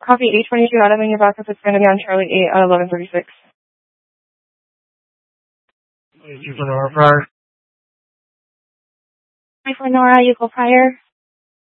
Copy 822 Adam in your backup. It's going to be on Charlie 8 at 11:36. You for Nora Pryor. Hi for Nora, you go Pryor.